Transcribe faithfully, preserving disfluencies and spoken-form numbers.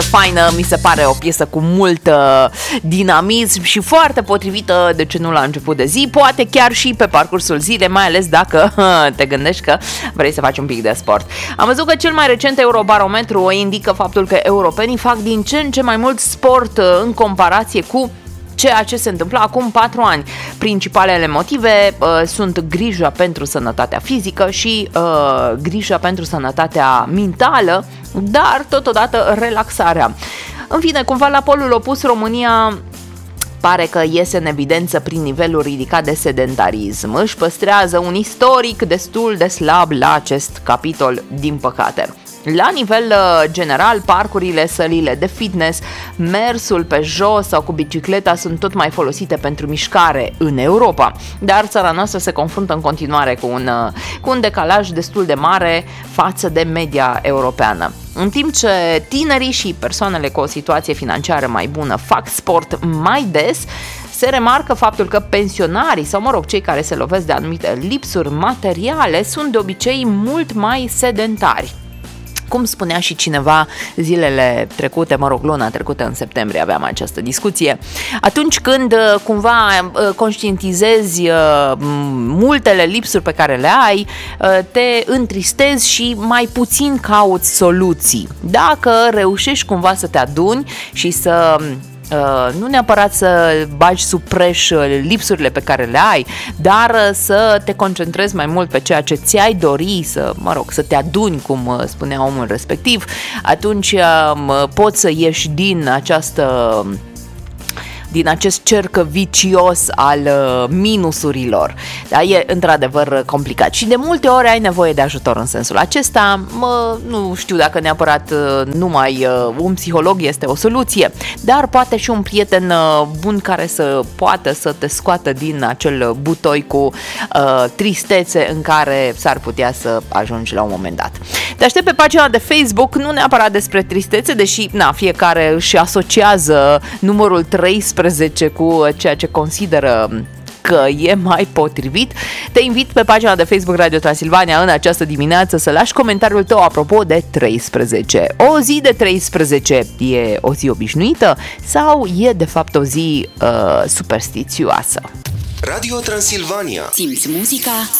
faină, mi se pare o piesă cu mult uh, dinamism și foarte potrivită, de ce nu la început de zi, poate chiar și pe parcursul zilei, mai ales dacă uh, te gândești că vrei să faci un pic de sport. Am văzut că cel mai recent Eurobarometru indică faptul că europenii fac din ce în ce mai mult sport uh, în comparație cu ceea ce se întâmplă acum patru ani. Principalele motive uh, sunt grija pentru sănătatea fizică și uh, grija pentru sănătatea mentală, dar totodată relaxarea. În fine, cumva la polul opus, România pare că iese în evidență prin nivelul ridicat de sedentarism. Își păstrează un istoric destul de slab la acest capitol, din păcate. La nivel general, parcurile, sălile de fitness, mersul pe jos sau cu bicicleta sunt tot mai folosite pentru mișcare în Europa, dar țara noastră se confruntă în continuare cu un, cu un decalaj destul de mare față de media europeană. În timp ce tinerii și persoanele cu o situație financiară mai bună fac sport mai des, se remarcă faptul că pensionarii sau, mă rog, cei care se lovesc de anumite lipsuri materiale sunt de obicei mult mai sedentari. Cum spunea și cineva zilele trecute, mă rog, luna trecută, în septembrie aveam această discuție, atunci când cumva conștientizezi multele lipsuri pe care le ai, te întristezi și mai puțin cauți soluții. Dacă reușești cumva să te aduni și să Uh, nu neapărat să bagi sub preș lipsurile pe care le ai, dar să te concentrezi mai mult pe ceea ce ți-ai dori, să, mă rog, să te aduni, cum spunea omul respectiv, atunci uh, poți să ieși din această din acest cerc vicios al uh, minusurilor. Da, e într-adevăr complicat și de multe ori ai nevoie de ajutor în sensul acesta. Mă, nu știu dacă neapărat uh, numai uh, un psiholog este o soluție, dar poate și un prieten uh, bun care să poată să te scoată din acel butoi cu uh, tristețe în care s-ar putea să ajungi la un moment dat. Te aștept pe pagina de Facebook, nu neapărat despre tristețe, deși na, fiecare își asociază numărul treisprezece cu ceea ce consideră că e mai potrivit. Te invit pe pagina de Facebook Radio Transilvania în această dimineață să lași comentariul tău apropo de treisprezece. O zi de treisprezece e o zi obișnuită sau e de fapt o zi uh, superstițioasă? Radio Transilvania. Simți muzica,